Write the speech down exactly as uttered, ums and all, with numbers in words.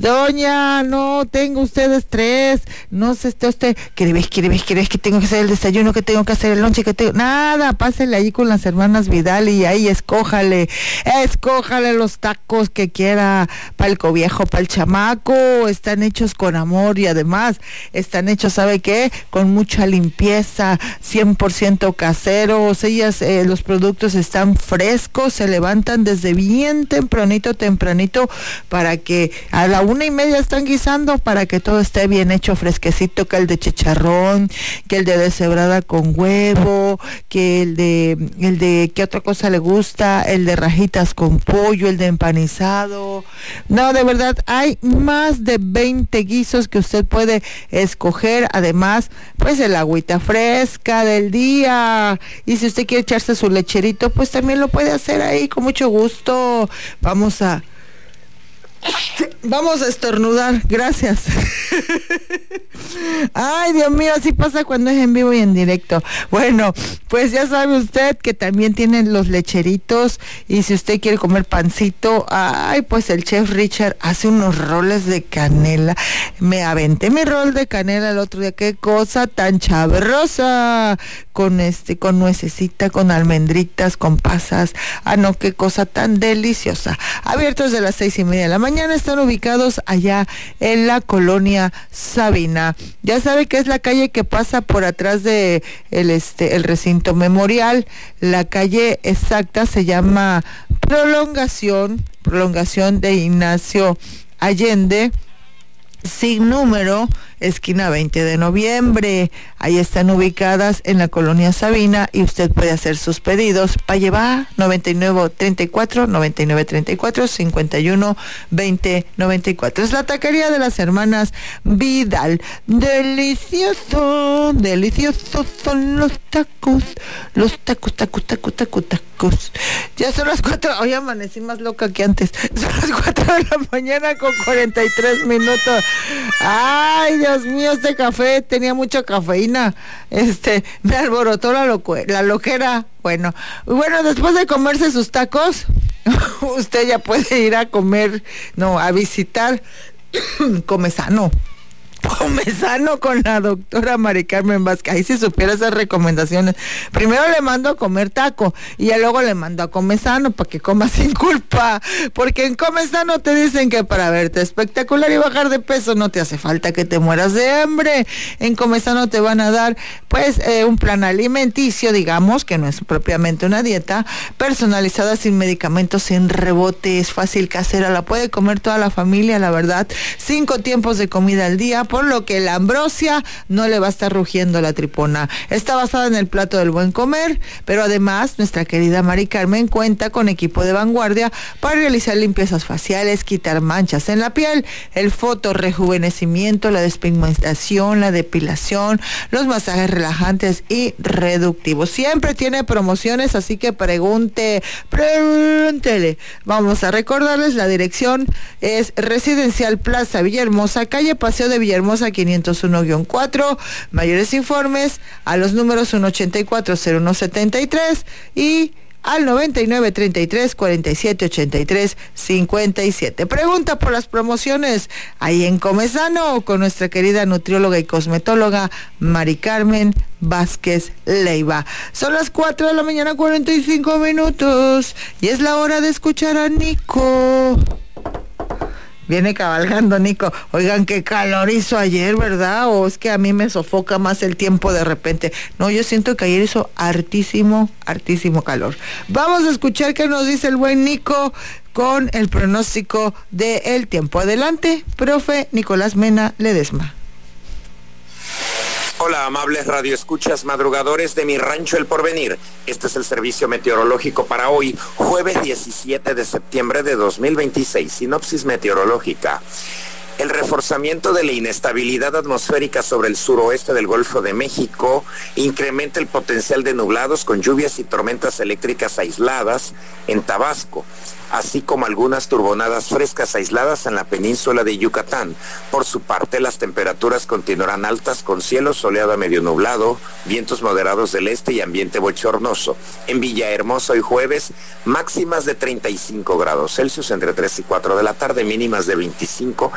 Doña, no tenga usted estrés, no se esté usted, quiere ver, quiere ver, quiere ver que tengo que hacer el desayuno, que tengo que hacer el lonche, que tengo, nada, pásele ahí con las hermanas Vidal y ahí escójale, escójale los tacos que quiera, para el coviejo, para el chamaco, están hechos con amor y además están hechos, ¿sabe qué? Con mucha limpieza, cien por ciento caseros, ellas, eh, los productos están frescos, se levantan desde bien tempranito, tempranito, para que a la una y media están guisando, para que todo esté bien hecho, fresquecito, que el de chicharrón, que el de deshebrada con huevo, que el de, el de, ¿qué otra cosa le gusta? El de rajitas con pollo, el de empanizado. No, de verdad, hay más de veinte guisos que usted puede escoger, además, pues el agüita fresca del día, y si usted quiere echarse su lecherito, pues también lo puede hacer ahí con mucho gusto. Vamos a Vamos a estornudar, gracias. Ay, Dios mío, así pasa cuando es en vivo y en directo. Bueno, pues ya sabe usted que también tienen los lecheritos, y si usted quiere comer pancito, ay, pues el chef Richard hace unos roles de canela. Me aventé mi rol de canela el otro día, qué cosa tan chabrosa, con este, con nuececita, con almendritas, con pasas. Ah, no, qué cosa tan deliciosa. Abiertos de las seis y media de la mañana, están ubicados allá en la colonia Sabina. Ya sabe que es la calle que pasa por atrás de el este el recinto memorial. La calle exacta se llama Prolongación, Prolongación de Ignacio Allende, sin número, esquina veinte de noviembre. Ahí están ubicadas en la colonia Sabina, y usted puede hacer sus pedidos para llevar noventa y nueve treinta y cuatro, noventa y nueve treinta y cuatro, cincuenta y uno veinte noventa y cuatro. Es la taquería de las hermanas Vidal. Delicioso, deliciosos son los tacos, los tacos, tacos, tacos, tacos, tacos. Ya son las cuatro, hoy amanecí más loca que antes. Son las cuatro de la mañana con cuarenta y tres minutos. Ay, Dios mío, este café tenía mucha cafeína. Este, me alborotó la, loco, la loquera. Bueno, bueno, después de comerse sus tacos, usted ya puede ir a comer, no, a visitar Come Sano. Come Sano con la doctora Mari Carmen Vázquez. Ahí si supiera esas recomendaciones. Primero le mando a comer taco y ya luego le mando a Come Sano para que coma sin culpa, porque en Come Sano te dicen que para verte espectacular y bajar de peso no te hace falta que te mueras de hambre. En Come Sano te van a dar pues eh, un plan alimenticio, digamos, que no es propiamente una dieta, personalizada, sin medicamentos, sin rebotes, fácil, casera, la puede comer toda la familia, la verdad. Cinco tiempos de comida al día, por lo que la ambrosia no le va a estar rugiendo la tripona. Está basada en el plato del buen comer, pero además nuestra querida Mari Carmen cuenta con equipo de vanguardia para realizar limpiezas faciales, quitar manchas en la piel, el fotorrejuvenecimiento, la despigmentación, la depilación, los masajes relajantes y reductivos. Siempre tiene promociones, así que pregunte, pregúntele. Vamos a recordarles, la dirección es Residencial Plaza Villahermosa, calle Paseo de Villahermosa quinientos uno guión cuatro. Mayores informes a los números uno ochenta y cuatro cero uno setenta y tres y al noventa y nueve treinta y tres cuarenta y siete ochenta y tres cincuenta y siete. Pregunta por las promociones ahí en Come Sano con nuestra querida nutrióloga y cosmetóloga Mari Carmen Vázquez Leiva. Son las cuatro de la mañana, cuarenta y cinco minutos, y es la hora de escuchar a Nico. Viene cabalgando Nico. Oigan, qué calor hizo ayer, ¿verdad? O es que a mí me sofoca más el tiempo de repente. No, yo siento que ayer hizo hartísimo, hartísimo calor. Vamos a escuchar qué nos dice el buen Nico con el pronóstico del tiempo. Adelante, profe Nicolás Mena Ledesma. Hola, amables radioescuchas madrugadores de mi rancho El Porvenir. Este es el servicio meteorológico para hoy, jueves diecisiete de septiembre de dos mil veintiséis. Sinopsis meteorológica. El reforzamiento de la inestabilidad atmosférica sobre el suroeste del Golfo de México incrementa el potencial de nublados con lluvias y tormentas eléctricas aisladas en Tabasco, así como algunas turbonadas frescas aisladas en la península de Yucatán. Por su parte, las temperaturas continuarán altas con cielo soleado a medio nublado, vientos moderados del este y ambiente bochornoso. En Villahermosa hoy jueves, máximas de treinta y cinco grados Celsius entre tres y cuatro de la tarde, mínimas de veinticinco